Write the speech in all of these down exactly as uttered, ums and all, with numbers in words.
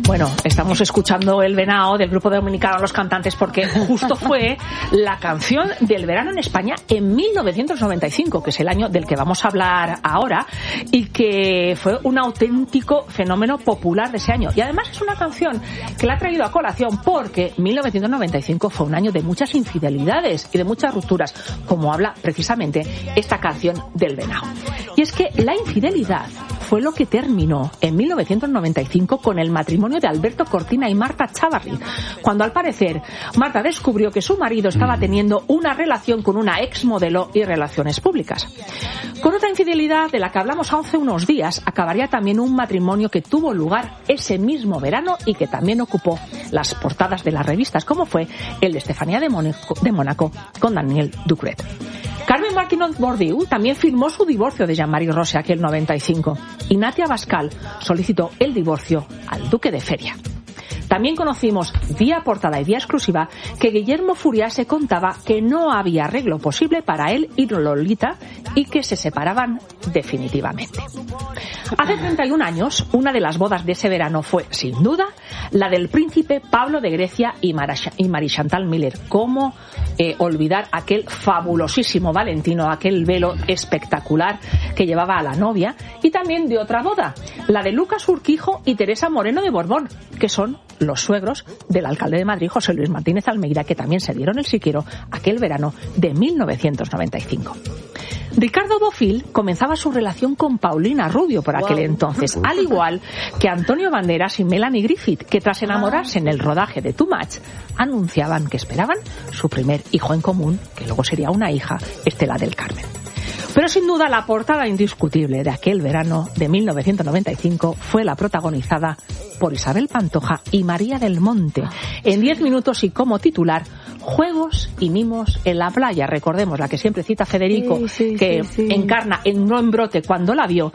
Bueno, estamos escuchando El Venao del grupo dominicano Los Cantantes porque justo fue la canción del verano en España en mil novecientos noventa y cinco, que es el año del que vamos a hablar ahora, y que fue un auténtico fenómeno popular de ese año. Y además es una canción que la ha traído a colación porque mil novecientos noventa y cinco fue un año de muchas infidelidades y de muchas rupturas, como habla precisamente esta canción del Venao. Y es que la infidelidad fue lo que terminó en mil novecientos noventa y cinco con el matrimonio de Alberto Cortina y Marta Chávarri, cuando al parecer Marta descubrió que su marido estaba teniendo una relación con una exmodelo y relaciones públicas. Con otra infidelidad de la que hablamos hace unos días, acabaría también un matrimonio que tuvo lugar ese mismo verano y que también ocupó las portadas de las revistas, como fue el de Estefanía de Mónaco, de Mónaco con Daniel Ducret. Carmen Martínez Bordiú también firmó su divorcio de Jean-Marie Rose aquel noventa y cinco, y Natia Bascal solicitó el divorcio al duque de Feria. También conocimos, vía portada y vía exclusiva, que Guillermo Furiá se contaba que no había arreglo posible para él y Lolita y que se separaban definitivamente. Hace treinta y un años, una de las bodas de ese verano fue, sin duda, la del príncipe Pablo de Grecia y Marie Chantal Miller. ¿Cómo eh, olvidar aquel fabulosísimo Valentino, aquel velo espectacular que llevaba a la novia? Y también de otra boda, la de Lucas Urquijo y Teresa Moreno de Borbón, que son los suegros del alcalde de Madrid, José Luis Martínez Almeida, que también se dieron el sí quiero aquel verano de mil novecientos noventa y cinco. Ricardo Bofill comenzaba su relación con Paulina Rubio por aquel wow. entonces, al igual que Antonio Banderas y Melanie Griffith, que tras enamorarse en el rodaje de Too Much, anunciaban que esperaban su primer hijo en común, que luego sería una hija, Estela del Carmen. Pero sin duda la portada indiscutible de aquel verano de mil novecientos noventa y cinco fue la protagonizada por Isabel Pantoja y María del Monte, en diez minutos y como titular, Juegos y mimos en la playa. Recordemos la que siempre cita Federico, sí, sí, que sí, sí. encarna en No en Brote cuando la vio,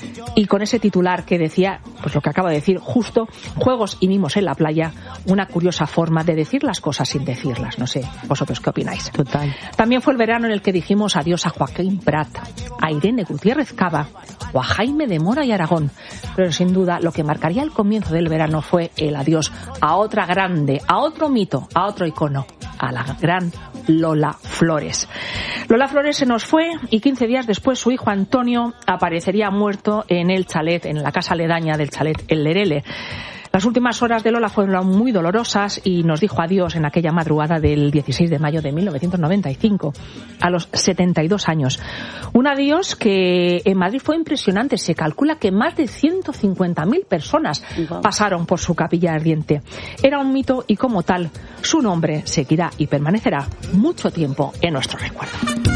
y con ese titular que decía, pues lo que acabo de decir, justo, Juegos y mimos en la playa, una curiosa forma de decir las cosas sin decirlas. No sé, vosotros qué opináis. Total. También fue el verano en el que dijimos adiós a Joaquín Prat, a Irene Gutiérrez Cava o a Jaime de Mora y Aragón, pero sin duda lo que marcaría el comienzo del verano fue el adiós a otra grande, a otro mito, a otro icono, a la gran Lola Flores. Lola Flores se nos fue y quince días después su hijo Antonio aparecería muerto en el chalet, en la casa aledaña del chalet El Lerele. Las últimas horas de Lola fueron muy dolorosas y nos dijo adiós en aquella madrugada del dieciséis de mayo de mil novecientos noventa y cinco, a los setenta y dos años. Un adiós que en Madrid fue impresionante. Se calcula que más de ciento cincuenta mil personas pasaron por su capilla ardiente. Era un mito y como tal, su nombre seguirá y permanecerá mucho tiempo en nuestro recuerdo.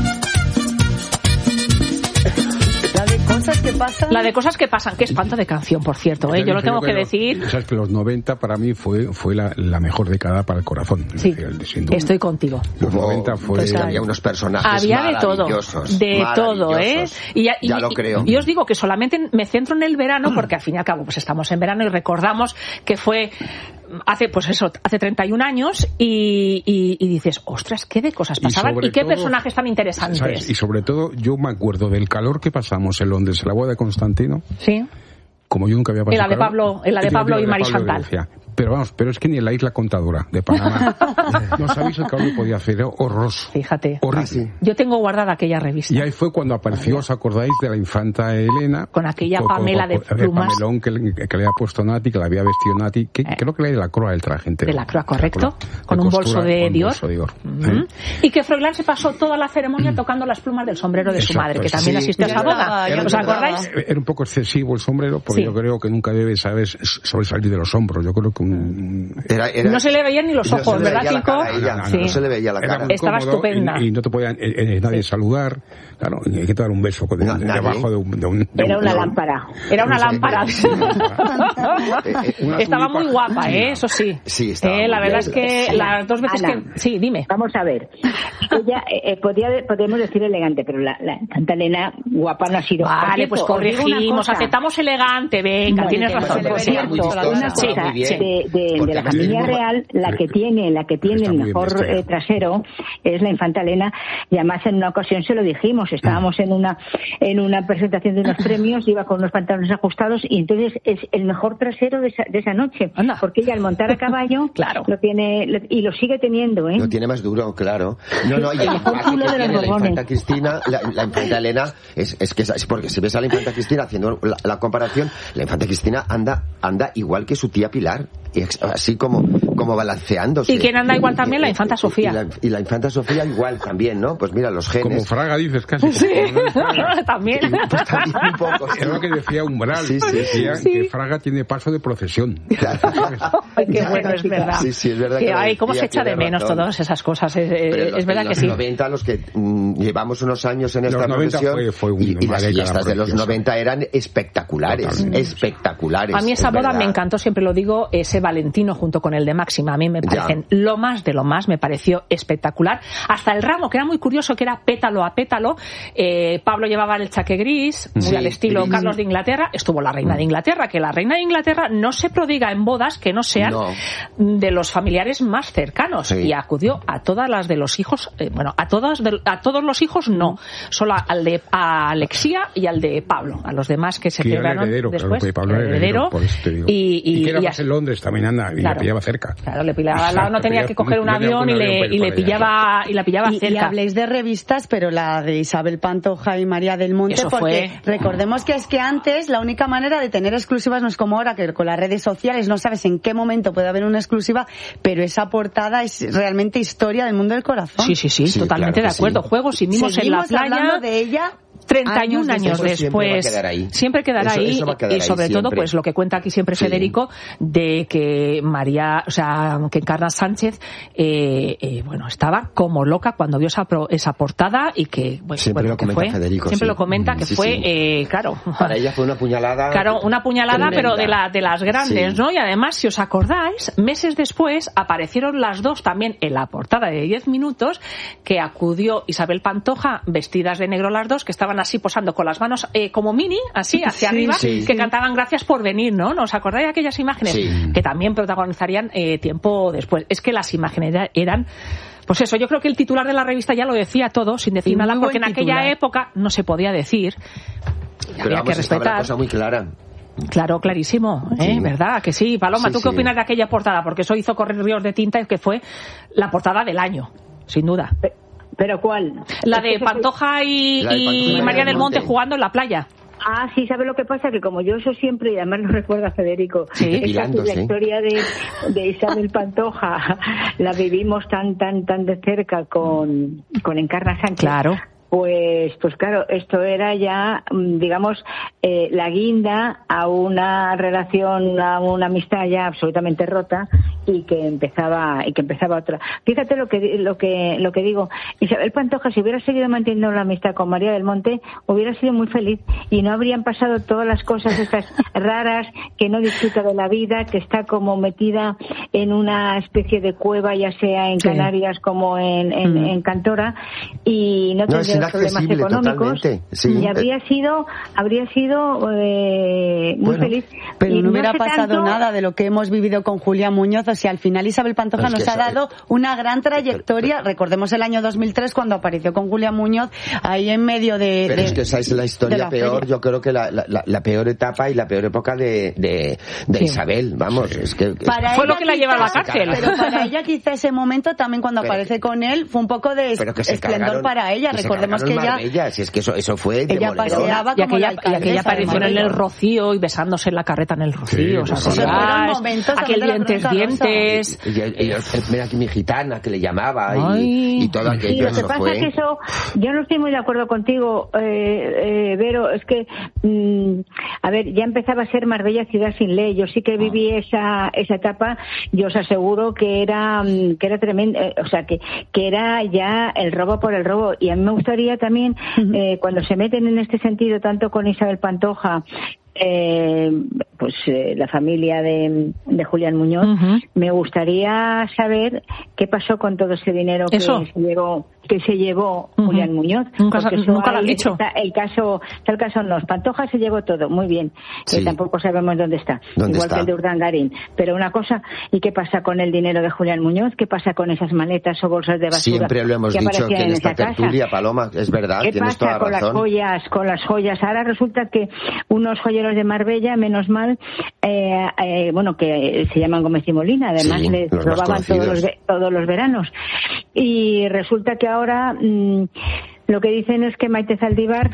Cosas que pasan. La de cosas que pasan, qué espanto de canción, por cierto, ¿eh? Yo lo tengo que, que decir. Sabes que los noventa para mí fue fue la, la mejor década para el corazón. Sí, estoy contigo. Los noventa fue. Pues había unos personajes había de todo, de todo, ¿eh? Y ya, ya y, lo creo. Y os digo que solamente me centro en el verano porque al fin y al cabo pues estamos en verano y recordamos que fue hace pues eso hace treinta y un años y, y, y dices, ostras, qué de cosas pasaban y, y qué todo, personajes tan interesantes. ¿Sabes? Y sobre todo yo me acuerdo del calor que pasamos en Londres, en la boda de Constantino. Sí. Como yo nunca había pasado. En la de Pablo, en la de Pablo y Marie Chantal. Pero vamos, pero es que ni en la isla Contadora de Panamá no sabéis el calor que podía hacer, era horroroso. Fíjate. Horrible. Yo tengo guardada aquella revista. Y ahí fue cuando apareció, ¿os acordáis de la infanta Elena? Con aquella con, Pamela con, con, de plumas. El pamelón que, que le había puesto Nati, que le había vestido Nati, que eh. creo que era de la croa del traje entero. De la croa, correcto. La con un bolso de con Dior. Bolso de Dior. Uh-huh. ¿Eh? Y que Froilán se pasó toda la ceremonia tocando las plumas del sombrero de Exacto, su madre, que también sí, asistió a esa boda. Era, ¿Os acordáis? Era un poco excesivo el sombrero, porque sí. yo creo que nunca debe, ¿sabes?, sobresalir de los hombros. Yo creo que un... Era, era, no se le veían ni los ojos, no ¿verdad, Kiko? Sí. No se le veía la cara. Estaba estupenda. Y, y no te podía eh, eh, nadie saludar. Claro, y hay que dar un beso de, no, de, debajo de un, de un... De era un, una de un, lámpara. Era una lámpara. Estaba muy guapa, ¿eh? Eso sí. Sí, estaba eh, La verdad es que sí. las dos veces Ana, que... Sí, dime. Vamos a ver. Ella, eh, podría, podemos decir elegante, pero la, la Santa Elena guapa no ha sido. Vale, pues corregimos, aceptamos elegante, venga, no, tienes razón. Por cierto, una cosa, sí, de, de, de, de la familia real, la que tiene, la que tiene el mejor eh, trasero es la infanta Elena, y además en una ocasión se lo dijimos, estábamos en una en una presentación de unos premios, iba con unos pantalones ajustados y entonces es el mejor trasero de esa, de esa noche, Anda. porque ella al montar a caballo claro. lo tiene lo, y lo sigue teniendo, ¿eh? Lo tiene más duro, claro. No, no, y el culo de la infanta Cristina, la, la infanta Elena, es, es que es porque si ves a la infanta Cristina haciendo la, la comparación, la infanta Cristina anda anda igual que su tía Pilar, y así como como balanceándose. ¿Y quién anda igual también? La infanta Sofía. Y la, y la infanta Sofía igual también, ¿no? Pues mira, los genes. Como Fraga dices casi. Sí, también. Pues también un poco. Sí. Es lo que decía Umbral. Sí, sí, decía sí. que Fraga tiene paso de procesión. Claro. Ay, qué bueno, es verdad. Sí, sí, es verdad. Que, que ay, cómo se echa de menos razón. todas esas cosas. Es, es los, verdad que sí. En los noventa, los que mm, llevamos unos años en esta los profesión, fue, fue un, y, y las fiestas de los noventa eran espectaculares. Totalmente. Espectaculares. A mí esa boda me encantó, siempre lo digo, ese Valentino junto con el de Máxima. A mí me parecen ya. lo más de lo más, me pareció espectacular. Hasta el ramo, que era muy curioso, que era pétalo a pétalo. Eh, Pablo llevaba el chaqué gris, muy sí, al estilo gris. Carlos de Inglaterra. Estuvo la reina de Inglaterra, que la reina de Inglaterra no se prodiga en bodas que no sean no. de los familiares más cercanos. Sí. Y acudió a todas las de los hijos, eh, bueno, a todas de, a todos los hijos no, solo al de a Alexia y al de Pablo. A los demás que se celebraron heredero, después. Claro, Pablo el heredero. heredero y, y, y que era y más en Londres también anda, y claro. la pillaba cerca. Claro, le pillaba, Exacto, no tenía que coger un avión y le, y le pillaba y la pillaba y, cerca. Y habléis de revistas, pero la de Isabel Pantoja y María del Monte, Eso porque fue... recordemos que es que antes la única manera de tener exclusivas no es como ahora, que con las redes sociales no sabes en qué momento puede haber una exclusiva, pero esa portada es realmente historia del mundo del corazón. Sí, sí, sí, sí totalmente claro de acuerdo. Sí. Juegos y mimos en la playa. Hablando de ella treinta y un años, años después, después siempre, va siempre quedará eso, ahí eso va a quedar y sobre ahí todo siempre. Pues lo que cuenta aquí siempre sí. Federico, de que María, o sea, que Encarna Sánchez eh, eh, bueno, estaba como loca cuando vio esa, pro, esa portada y que bueno, siempre bueno, lo comenta fue, Federico siempre sí. lo comenta que sí, fue sí. Eh, claro para ella fue una puñalada claro una puñalada tremenda. Pero de la de las grandes sí. ¿no? Y además si os acordáis meses después aparecieron las dos también en la portada de diez minutos que acudió Isabel Pantoja vestidas de negro las dos que estaban así posando con las manos eh, como mini, así, hacia sí, arriba, sí. que cantaban gracias por venir, ¿no? ¿Nos acordáis de aquellas imágenes? Sí. Que también protagonizarían eh, tiempo después. Es que las imágenes eran... Pues eso, yo creo que el titular de la revista ya lo decía todo, sin decir nada, porque en aquella titular. época no se podía decir. Pero había vamos, que respetar. Estaba la cosa muy clara. Claro, clarísimo, ¿eh? Sí. ¿Verdad? Que sí. Paloma, sí, ¿tú qué sí. opinas de aquella portada? Porque eso hizo correr ríos de tinta y que fue la portada del año, sin duda. ¿Pero cuál? La de Pantoja y, la de Pantoja y María del Monte. Monte jugando en la playa. Ah, sí, ¿sabe lo que pasa? Que como yo eso siempre, y además lo recuerda Federico, sí. esta, la ¿sí? historia de, de Isabel Pantoja la vivimos tan, tan, tan de cerca con, con Encarna Sánchez. Claro. Pues, pues claro, esto era ya, digamos, eh, la guinda a una relación, a una amistad ya absolutamente rota y que empezaba y que empezaba otra. Fíjate lo que lo que lo que digo. Isabel Pantoja, si hubiera seguido manteniendo la amistad con María del Monte, hubiera sido muy feliz y no habrían pasado todas las cosas estas raras, que no disfruta de la vida, que está como metida en una especie de cueva, ya sea en Canarias sí. como en, en, mm. en Cantora, y no tendría no problemas económicos sí. y habría sido habría sido eh, muy bueno, feliz. Pero y no hubiera no sé pasado tanto... nada de lo que hemos vivido con Julia Muñoz. O sea, al final Isabel Pantoja es nos ha dado una gran trayectoria. Pero, pero, Recordemos el año dos mil tres cuando apareció con Julia Muñoz ahí en medio de... Pero de, es que esa es la historia la peor, feria. Yo creo que la, la, la peor etapa y la peor época de, de, de sí. Isabel, vamos. Es que, para fue lo que la lleva a la cárcel. Pero para ella quizá ese momento también cuando pero aparece que, con él fue un poco de esplendor cargaron, para ella. Recordemos que ella... Ella, si es que eso, eso fue ella paseaba y aquella, y aquella aparición en el Rocío y besándose en la carreta en el Rocío. Sí, o sea, o sea, aquel dientes, dientes. Y, y, y, y, mira aquí mi gitana que le llamaba y, y todo aquello. Sí, lo que pasa fue. es que eso, yo no estoy muy de acuerdo contigo, eh, eh, Vero, es que, mmm, a ver, ya empezaba a ser Marbella ciudad sin ley. Yo sí que viví esa esa etapa. Yo os aseguro que era que era tremendo, eh, o sea, que que era ya el robo por el robo. Y a mí me gustaría también, uh-huh. eh, cuando se meten en este sentido tanto con Isabel Pantoja eh, pues eh, la familia de, de Julián Muñoz. Uh-huh. Me gustaría saber qué pasó con todo ese dinero que Eso. se llevó que se llevó uh-huh. Julián Muñoz. Nunca, nunca lo han dicho. Está el caso, está el caso no, Pantoja se llevó todo, muy bien. Sí. Que tampoco sabemos dónde está. ¿Dónde Igual está? que el de Urdangarín. Pero una cosa, ¿y qué pasa con el dinero de Julián Muñoz? ¿Qué pasa con esas maletas o bolsas de basura? Siempre lo hemos que dicho que en, en esta tertulia, casa? Paloma, es verdad, ¿Qué tienes pasa toda con razón. las joyas, con las joyas? Ahora resulta que unos joyeros de Marbella, menos mal, eh, eh, bueno, que se llaman Gómez y Molina, además sí, les los robaban todos los, todos los veranos. Y resulta que ahora mmm, lo que dicen es que Maite Zaldívar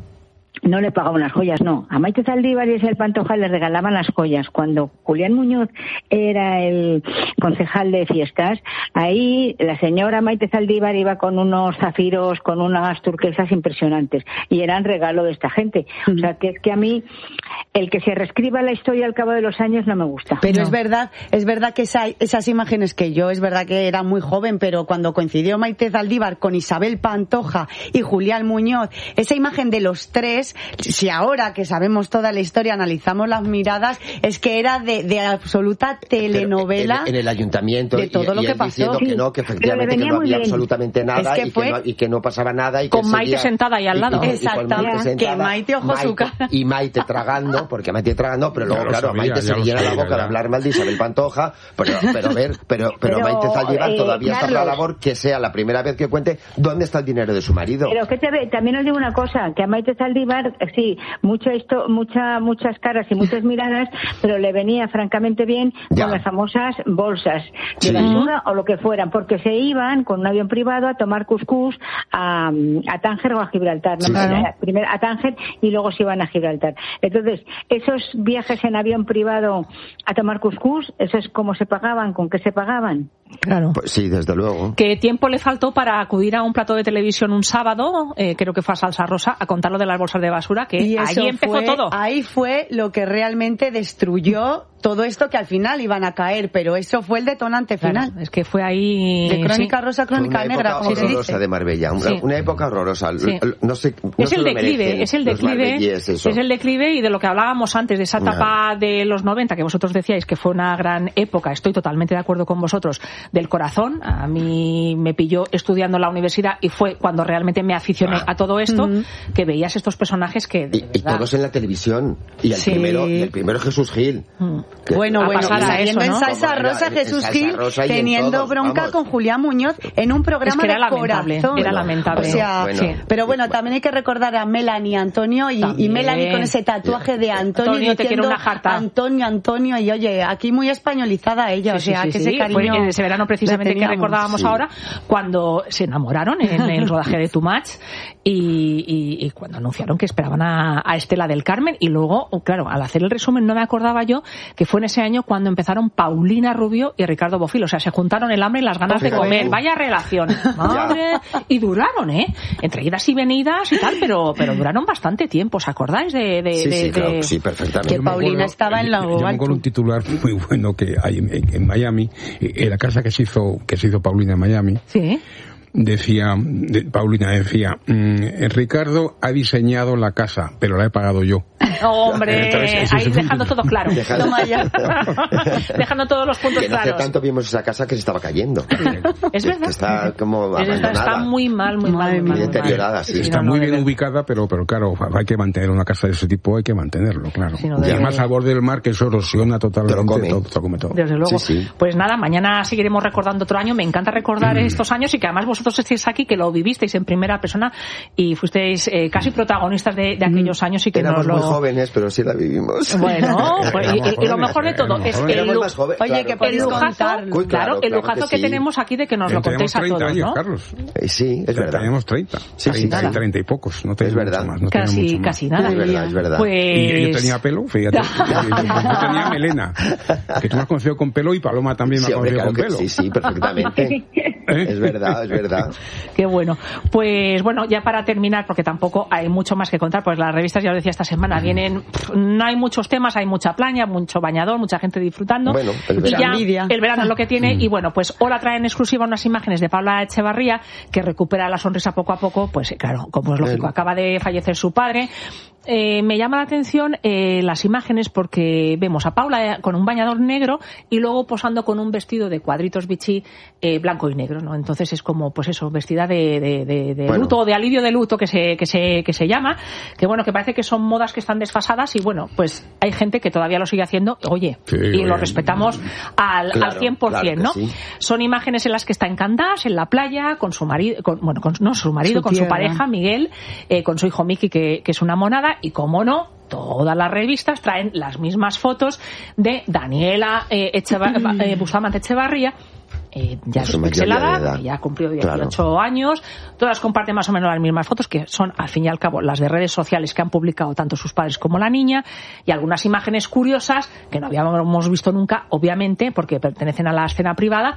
no le pagaba unas joyas, no. A Maite Zaldívar y a Isabel Pantoja les regalaban las joyas. Cuando Julián Muñoz era el concejal de fiestas, ahí la señora Maite Zaldívar iba con unos zafiros, con unas turquesas impresionantes. Y eran regalo de esta gente. O sea, que es que a mí, el que se reescriba la historia al cabo de los años no me gusta. Pero no. es verdad, es verdad que esa, esas imágenes que yo, es verdad que era muy joven, pero cuando coincidió Maite Zaldívar con Isabel Pantoja y Julián Muñoz, esa imagen de los tres, si ahora que sabemos toda la historia analizamos las miradas, es que era de, de absoluta telenovela. En, en el ayuntamiento de todo y, lo y que él pasó. diciendo que no, que efectivamente que no había bien. absolutamente nada es que y, fue... que no, y que no pasaba nada. Y con que Maite seguía, sentada ahí al lado. Y, y, Exactamente, y que Maite ojo Maite, su cara. Y Maite tragando, porque Maite tragando, pero luego, ya claro, sabía, Maite se le llena la boca ya. de hablar mal de Isabel Pantoja, pero, pero ver, pero, pero, pero Maite Zaldívar eh, todavía Carlos, está por la labor que sea la primera vez que cuente dónde está el dinero de su marido. Pero que te ve, también os digo una cosa, que a Maite Zaldívar, sí, mucho esto, mucha, muchas caras y muchas miradas, pero le venía francamente bien ya. con las famosas bolsas de sí. basura o lo que fueran, porque se iban con un avión privado a tomar cuscús a, a Tánger o a Gibraltar, ¿no? Sí, claro. Primero a Tánger y luego se iban a Gibraltar. Entonces, esos viajes en avión privado a tomar cuscús, ¿eso es cómo se pagaban? ¿Con qué se pagaban? Claro. Pues sí, desde luego. ¿Qué tiempo le faltó para acudir a un plato de televisión un sábado, eh, creo que fue a Salsa Rosa, a contar lo de las bolsas de basura? Que y ahí empezó fue, todo. Ahí fue lo que realmente destruyó todo esto, que al final iban a caer, pero eso fue el detonante final. Claro, es que fue ahí... De Crónica sí. Rosa, Crónica una Negra, época como se horrorosa dice. de Marbella, una, Sí. una época horrorosa. Sí. No sé, no es el declive, merecen es el declive, es el declive y de lo que hablábamos antes, de esa etapa no. de los noventa, que vosotros decíais que fue una gran época, estoy totalmente de acuerdo con vosotros, del corazón. A mí me pilló estudiando en la universidad y fue cuando realmente me aficioné ah. a todo esto, uh-huh. que veías estos personajes que... Y, y todos en la televisión. Y el, sí. primero, el primero Jesús Gil. Uh-huh. Bueno, bueno, saliendo en Salsa Rosa, Jesús Gil, teniendo todos, bronca vamos. con Julián Muñoz en un programa es que era de lamentable, corazón. Era lamentable. O sea, bueno, sí. Pero bueno, también hay que recordar a Melanie Antonio y, y Melanie con ese tatuaje de Antonio, Antonio te quiero una jarta. Antonio, Antonio, y oye, aquí muy españolizada ella, sí, o sea, sí, sí, que sí. ese cariño... Fue en ese verano precisamente que recordábamos sí. ahora, cuando se enamoraron en el rodaje de Too Much y, y, y cuando anunciaron que esperaban a, a Estela del Carmen y luego, claro, al hacer el resumen no me acordaba yo que fue en ese año cuando empezaron Paulina Rubio y Ricardo Bofill, o sea, se juntaron el hambre y las ganas de comer, vaya relación, madre, y duraron, ¿eh? Entre idas y venidas y tal, pero pero duraron bastante tiempo, ¿os acordáis de...? de, sí, de, sí, claro, de... sí, perfectamente. Que Paulina acuerdo, estaba en la Yo, yo me acuerdo un titular muy bueno que hay en, en Miami, en la casa que se hizo que se hizo Paulina en Miami. Sí. Decía, de, Paulina decía, mmm, Ricardo ha diseñado la casa, pero la he pagado yo. Hombre, Entonces, ahí dejando todo claro. Dejando, Toma ya. Dejando todos los puntos que no claros. hace tanto vimos esa casa que se estaba cayendo. Es verdad. Que está como abandonada. Está muy mal, muy mal. Muy, muy deteriorada, sí. Está muy bien ubicada, pero, pero claro, hay que mantener una casa de ese tipo, hay que mantenerlo, claro. Sí, no y además al borde del mar, que eso erosiona totalmente. Te lo come. Todo, te lo come todo. Desde luego. Sí, sí. Pues nada, mañana seguiremos recordando otro año. Me encanta recordar mm. estos años y que además vosotros estéis aquí, que lo vivisteis en primera persona y fuisteis eh, casi protagonistas de, de aquellos años y que éramos nos lo... muy jóvenes, pero sí la vivimos. Bueno, pues, y, y, y lo mejor de todo es el, lu... joven, Oye, claro. que podéis el lujazo, contarlo. Uy, claro, el lujazo claro que, que sí. tenemos aquí de que nos lo contéis a todos, años, ¿no? Carlos. Eh, sí, es verdad. Tenemos treinta. Sí, sí, treinta, sí. treinta y pocos. No es verdad. Más, no casi, casi nada. Es verdad, es verdad. Pues... Y yo tenía pelo, fíjate. Yo tenía melena. Que tú me has conocido con pelo y Paloma también me sí, ha conocido claro con que, pelo. Sí, sí, perfectamente. ¿Eh? Es verdad, es verdad. Qué bueno. Pues bueno, ya para terminar, porque tampoco hay mucho más que contar, pues las revistas, ya lo decía esta semana, vienen, no hay muchos temas, hay mucha playa, mucho bañador, mucha gente disfrutando. Bueno, el y verano. ya el verano es lo que tiene. Y bueno, pues ahora traen exclusiva unas imágenes de Paula Echevarría, que recupera la sonrisa poco a poco, pues claro, como es lógico, acaba de fallecer su padre. eh, me llama la atención eh, las imágenes porque vemos a Paula con un bañador negro y luego posando con un vestido de cuadritos bichí eh, blanco y negro, ¿no? Entonces es como, pues eso, vestida de, de, de, de bueno. luto, de alivio de luto que se, que se, que se llama, que bueno, que parece que son modas que están desfasadas y bueno, pues hay gente que todavía lo sigue haciendo, oye, sí, y bueno. lo respetamos al, claro, al cien por ciento, claro ¿no? Sí. Son imágenes en las que está en Candás, en la playa, con su marido, con, bueno, con, no su marido, su con su pareja, Miguel, eh, con su hijo Miki, que, que es una monada, y cómo no, todas las revistas traen las mismas fotos de Daniela eh, Echeva, eh, Bustamante Echevarría, eh, ya es pixelada, ya cumplió dieciocho claro. años, todas comparten más o menos las mismas fotos, que son al fin y al cabo las de redes sociales que han publicado tanto sus padres como la niña, y algunas imágenes curiosas que no habíamos visto nunca, obviamente, porque pertenecen a la escena privada,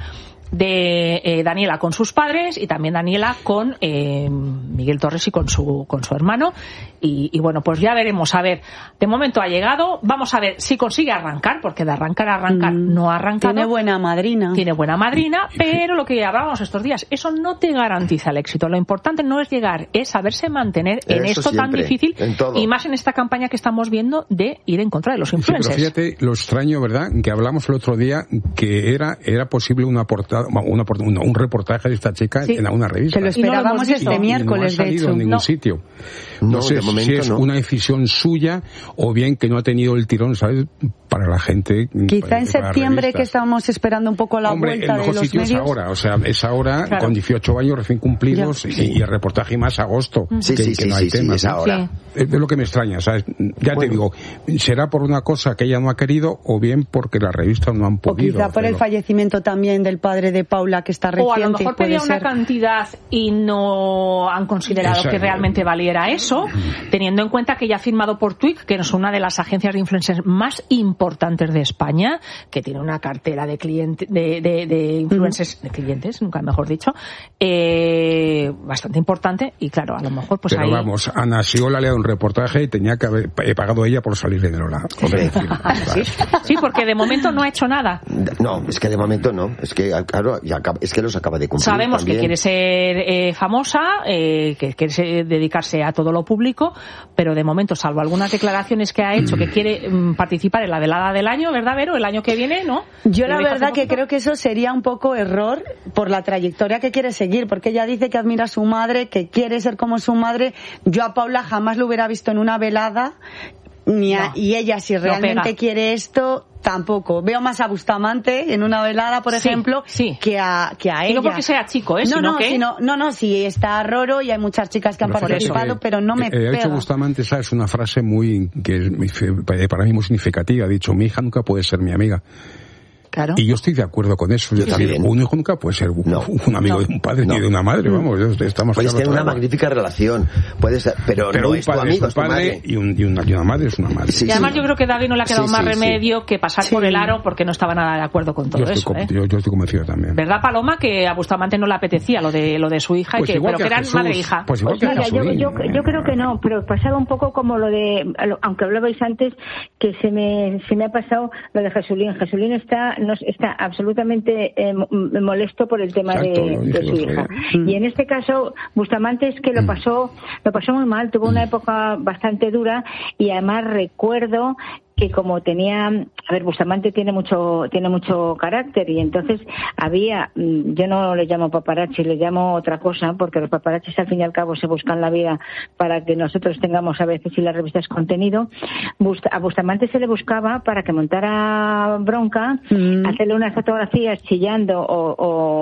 de eh, Daniela con sus padres y también Daniela con eh, Miguel Torres y con su con su hermano y, y bueno, pues ya veremos, a ver, de momento ha llegado, vamos a ver si consigue arrancar, porque de arrancar a arrancar mm, no ha arrancado. Tiene buena madrina. Tiene buena madrina, pero lo que hablábamos estos días, eso no te garantiza el éxito, lo importante no es llegar, es saberse mantener en eso esto siempre, tan difícil y más en esta campaña que estamos viendo de ir en contra de los influencers. Sí, pero fíjate lo extraño, ¿verdad?, que hablamos el otro día que era, era posible una portada Una, una, un reportaje de esta chica sí. en una revista. Que lo esperábamos no lo este miércoles, no ha salido de hecho. en ningún no. sitio. No, no sé de momento, si es no. una decisión suya o bien que no ha tenido el tirón, ¿sabes?, para la gente. Quizá en septiembre, que estábamos esperando un poco la Hombre, vuelta el mejor de los sitio medios. Es ahora, o sea, es ahora claro. con dieciocho años recién cumplidos y, y el reportaje más agosto. Sí, que, sí, que sí, no hay sí, tema, sí, es ahora. Sí. Es de lo que me extraña, ¿sabes? Ya bueno. te digo, será por una cosa que ella no ha querido o bien porque las revistas no han podido. O quizá por hacerlo. el fallecimiento también del padre de Paula, que está reciente. O a lo mejor pedía ser. una cantidad y no han considerado Exacto. que realmente valiera eso, teniendo en cuenta que ya ha firmado por Twig, que es una de las agencias de influencers más importantes de España, que tiene una cartera de clientes, de, de, de influencers, de clientes, nunca mejor dicho, eh, bastante importante, y claro, a lo mejor pues Pero ahí... vamos, Ana Siola le ha dado un reportaje y tenía que haber pagado ella por salir de Nerola. sí. sí, porque de momento no ha hecho nada. No, es que de momento no, es que claro, ya acaba, es que los acaba de cumplir. Sabemos también. que quiere ser eh, famosa, eh, que quiere ser, dedicarse a todo lo público, pero de momento, salvo algunas declaraciones que ha hecho, que quiere mm, participar en la velada del año, ¿verdad, Vero? El año que viene, ¿no? Yo la verdad que creo que eso sería un poco error por la trayectoria que quiere seguir, porque ella dice que admira a su madre, que quiere ser como su madre. Yo a Paula jamás lo hubiera visto en una velada, ni a, no, y ella, si realmente quiere esto, tampoco. Veo más a Bustamante en una velada, por sí, ejemplo, sí. que a que a y ella. No porque sea chico, ¿eh? No, sino no, que... sino, no, no, sí está Roro y hay muchas chicas que pero han participado, que, pero no me eh, pega. Ha dicho Bustamante, ¿sabes? Una frase muy, que es para mí muy significativa. Ha dicho, mi hija nunca puede ser mi amiga. Claro. Y yo estoy de acuerdo con eso. Yo es también. decir, un hijo nunca puede ser un, no. un amigo no. de un padre no. ni de una madre, vamos, estamos Puedes tener una agua. magnífica relación, puede ser, pero, pero no un es tu padre amigo, es un padre es tu y, un, y, una, y una madre es una madre. Sí, y además sí. yo creo que David no le ha quedado sí, más sí, remedio sí. que pasar sí. por el aro, porque no estaba nada de acuerdo con todo yo eso. Estoy, ¿eh? yo, yo estoy convencido también. ¿Verdad, Paloma, que a Bustamante no le apetecía lo de lo de su hija, pues y que, pero que, que eran Jesús, madre e hija? Pues igual pues que mira, yo, yo, ¿eh? yo creo que no, pero pasaba un poco como lo de, aunque hablabais antes, que se me se me ha pasado lo de Jesulín. Jesulín está, no, está absolutamente eh, molesto por el tema Exacto, de, de su hija. Y en este caso, Bustamante es que lo pasó, lo pasó muy mal, tuvo una época bastante dura, y además recuerdo que como tenía, a ver, Bustamante tiene mucho tiene mucho carácter, y entonces había, yo no le llamo paparazzi, le llamo otra cosa, porque los paparazzis al fin y al cabo se buscan la vida para que nosotros tengamos a veces y las revistas contenido. A Bustamante se le buscaba para que montara bronca, mm. hacerle unas fotografías chillando o,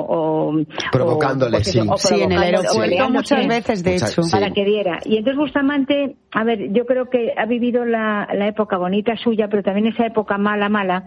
o, o provocándole, o, sí. O sí, en el aeropuerto muchas sí, veces, de hecho. Para sí. que diera. Y entonces Bustamante, a ver, yo creo que ha vivido la, la época bonita suya, pero también esa época mala, mala,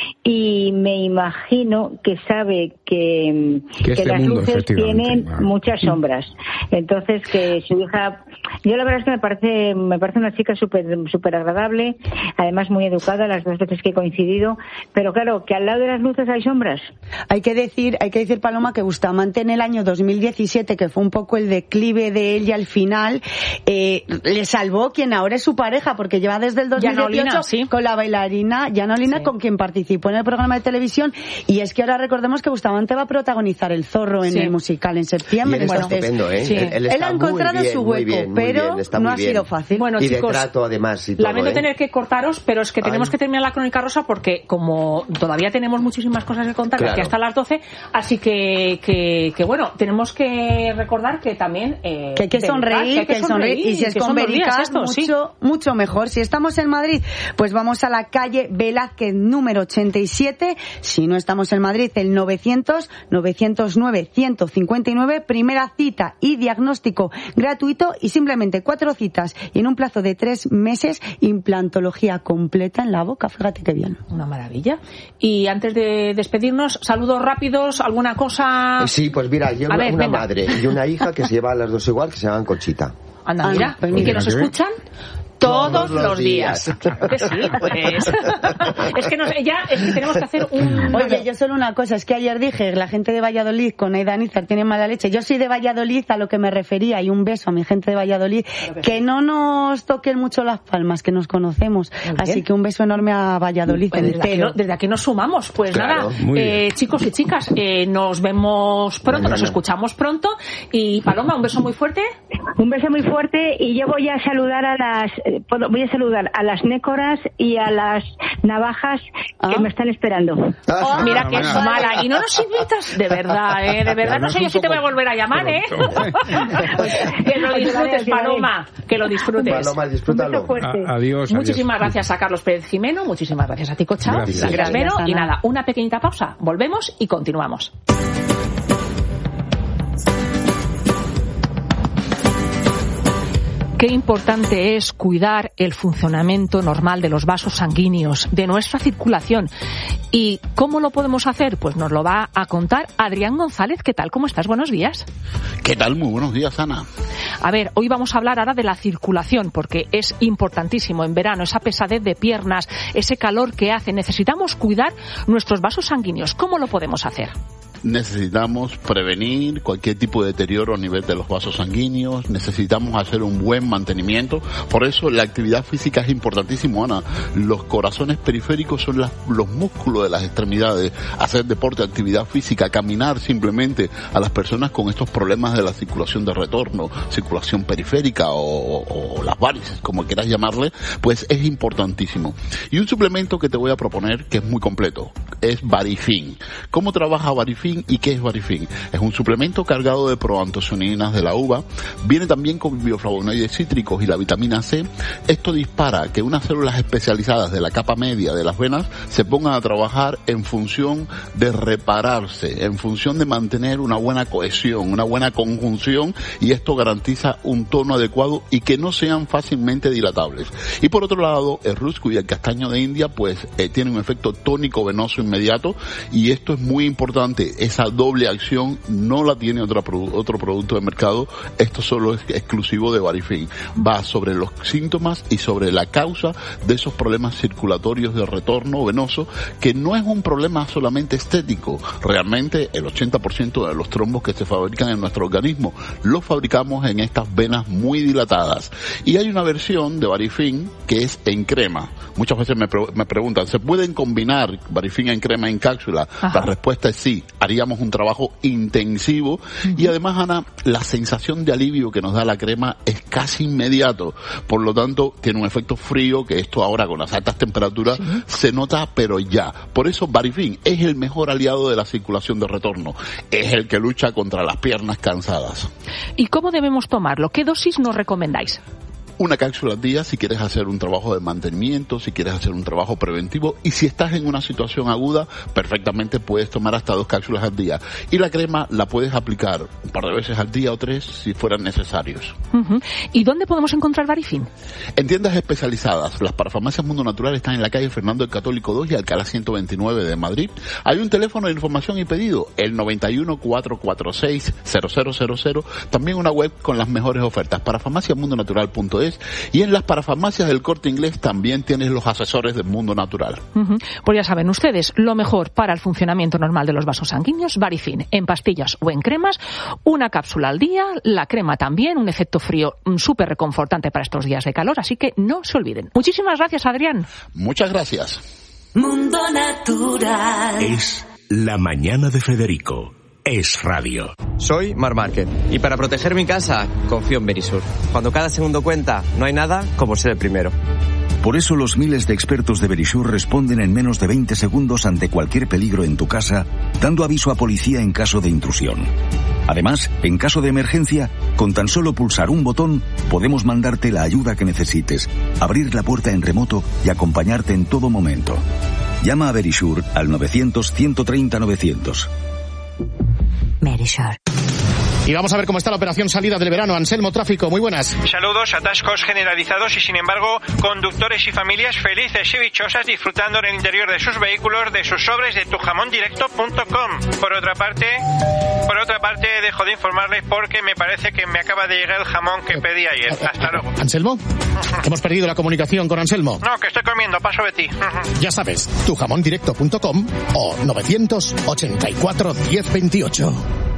y me imagino que sabe que, que, que este las luces tienen ah. muchas sombras. Entonces, que su hija, yo la verdad es que me parece, me parece una chica súper súper agradable, además muy educada las dos veces que he coincidido, pero claro, que al lado de las luces hay sombras. Hay que decir, hay que decir, Paloma, que Bustamante en el año dos mil diecisiete, que fue un poco el declive de ella al final, eh, le salvó quien ahora es su pareja, porque lleva desde el dos mil dieciocho Janolina, sí. con la bailarina Janolina, sí. con quien participó en el programa de televisión, y es que ahora recordemos que Bustamante va a protagonizar El Zorro en sí. el musical en septiembre. Y él está Entonces, estupendo, ¿eh? Sí. Él, él, él ha encontrado bien, su hueco, bien, pero bien, no ha bien. sido fácil. Bueno, y chicos, de trato además y todo, lamento ¿eh? tener que cortaros, pero es que tenemos Ay. que terminar la crónica rosa porque como todavía tenemos muchísimas cosas que contar claro. aquí hasta las doce, así que, que, que bueno, tenemos que recordar que también eh, que hay que sonreír, que hay que, que sonreír, sonreír y si es con Veritas mucho, sí. mucho mejor. Si estamos en Madrid, pues vamos a la calle Velázquez número ochenta y siete. Si no estamos en Madrid, el novecientos, novecientos nueve, ciento cincuenta y nueve, primera cita y diagnóstico gratuito y simplemente cuatro citas y en un plazo de tres meses, implantología completa en la boca. Fíjate qué bien. Una maravilla. Y antes de despedirnos, saludos rápidos, alguna cosa. Sí, pues mira, yo una, ver, una madre y una hija que se lleva a las dos igual, que se llaman Conchita. Anda, mira, ah, y que nos escuchan todos, todos los días. días. Que sí, pues. Es que, nos, ya, es que tenemos que hacer un... Oye, yo solo una cosa, es que ayer dije, la gente de Valladolid con Aida Nízar tiene mala leche. Yo soy de Valladolid, a lo que me refería, y un beso a mi gente de Valladolid, que, que no nos toquen mucho las palmas, que nos conocemos. Así que un beso enorme a Valladolid. Pues desde, aquí no, desde aquí nos sumamos. Pues claro, nada, eh, chicos y chicas, eh, nos vemos pronto, nos escuchamos pronto. Y Paloma, un beso muy fuerte. Un beso muy fuerte, y yo voy a saludar a las... voy a saludar a las nécoras y a las navajas ah. que me están esperando. Oh, mira que es mala. Y no nos invitas, de verdad, ¿eh? De verdad, no sé yo si te voy a volver a llamar, ¿eh? Que lo disfrutes, Paloma. Que lo disfrutes. Paloma, disfrútalo. A, adiós. Muchísimas adiós. gracias a Carlos Pérez Jimeno, muchísimas gracias a ti, Cocha. Gracias. Gracias, Vero. Y nada, una pequeñita pausa. Volvemos y continuamos. Qué importante es cuidar el funcionamiento normal de los vasos sanguíneos, de nuestra circulación. ¿Y cómo lo podemos hacer? Pues nos lo va a contar Adrián González. ¿Qué tal? ¿Cómo estás? Buenos días. ¿Qué tal? Muy buenos días, Ana. A ver, hoy vamos a hablar ahora de la circulación, porque es importantísimo en verano, esa pesadez de piernas, ese calor que hace. Necesitamos cuidar nuestros vasos sanguíneos. ¿Cómo lo podemos hacer? Necesitamos prevenir cualquier tipo de deterioro a nivel de los vasos sanguíneos, necesitamos hacer un buen mantenimiento, por eso la actividad física es importantísimo, Ana. Los corazones periféricos son las, los músculos de las extremidades, hacer deporte, actividad física, caminar simplemente a las personas con estos problemas de la circulación de retorno, circulación periférica o, o, o las varices, como quieras llamarle, pues es importantísimo. Y un suplemento que te voy a proponer que es muy completo, es Varifin. ¿Cómo trabaja Varifin? ¿Y qué es Varifin? Es un suplemento cargado de proantocianinas de la uva, viene también con bioflavonoides cítricos y la vitamina C. Esto dispara que unas células especializadas de la capa media de las venas se pongan a trabajar en función de repararse, en función de mantener una buena cohesión, una buena conjunción, y esto garantiza un tono adecuado y que no sean fácilmente dilatables. Y por otro lado, el rusco y el castaño de India pues eh, tienen un efecto tónico venoso inmediato, y esto es muy importante. Esa doble acción no la tiene otra, otro producto de mercado. Esto solo es exclusivo de Varifin. Va sobre los síntomas y sobre la causa de esos problemas circulatorios de retorno venoso, que no es un problema solamente estético. Realmente el ochenta por ciento de los trombos que se fabrican en nuestro organismo los fabricamos en estas venas muy dilatadas. Y hay una versión de Varifin que es en crema. Muchas veces me, pre me preguntan, ¿se pueden combinar Varifin en crema en cápsula? Ajá. La respuesta es sí. Haríamos un trabajo intensivo, uh-huh. y además, Ana, la sensación de alivio que nos da la crema es casi inmediato. Por lo tanto, tiene un efecto frío que esto ahora con las altas temperaturas ¿sí? se nota, pero ya. Por eso Varifin es el mejor aliado de la circulación de retorno. Es el que lucha contra las piernas cansadas. ¿Y cómo debemos tomarlo? ¿Qué dosis nos recomendáis? Una cápsula al día si quieres hacer un trabajo de mantenimiento, si quieres hacer un trabajo preventivo, y si estás en una situación aguda, perfectamente puedes tomar hasta dos cápsulas al día. Y la crema la puedes aplicar un par de veces al día o tres si fueran necesarios. Uh-huh. ¿Y dónde podemos encontrar Varifin? En tiendas especializadas. Las parafarmacias Mundo Natural están en la calle Fernando el Católico dos y Alcalá ciento veintinueve de Madrid. Hay un teléfono de información y pedido, el noventa y uno, cuatrocientos cuarenta y seis, cero cero cero cero. También una web con las mejores ofertas, parafarmacia mundo natural punto es. Y en las parafarmacias del Corte Inglés también tienes los asesores del Mundo Natural. Uh-huh. Pues ya saben ustedes, lo mejor para el funcionamiento normal de los vasos sanguíneos, Varifin, en pastillas o en cremas, una cápsula al día, la crema también, un efecto frío súper reconfortante para estos días de calor, así que no se olviden. Muchísimas gracias, Adrián. Muchas gracias. Mundo Natural. natural. Es La Mañana de Federico. Es radio. Soy Mar Márquez y para proteger mi casa confío en Verisur. Cuando cada segundo cuenta, no hay nada como ser el primero. Por eso los miles de expertos de Verisur responden en menos de veinte segundos ante cualquier peligro en tu casa, dando aviso a policía en caso de intrusión. Además, en caso de emergencia, con tan solo pulsar un botón, podemos mandarte la ayuda que necesites, abrir la puerta en remoto y acompañarte en todo momento. Llama a Verisur al novecientos, ciento treinta, novecientos. Verisur. Y vamos a ver cómo está la operación salida del verano. Anselmo Tráfico, muy buenas. Saludos, atascos generalizados y sin embargo conductores y familias felices y dichosas disfrutando en el interior de sus vehículos de sus sobres de tu jamón directo punto com. Por otra parte, por otra parte dejo de informarles porque me parece que me acaba de llegar el jamón que pedí ayer. Hasta luego. ¿Anselmo? Hemos perdido la comunicación con Anselmo. No, que estoy comiendo, paso de ti. Ya sabes, tu jamón directo punto com o novecientos ochenta y cuatro, diez veintiocho.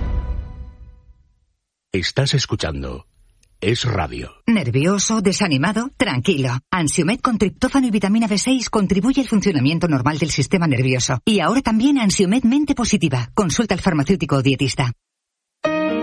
Estás escuchando Es Radio. ¿Nervioso? ¿Desanimado? Tranquilo. Ansiomed con triptófano y vitamina B seis contribuye al funcionamiento normal del sistema nervioso. Y ahora también Ansiomed Mente Positiva. Consulta al farmacéutico o dietista.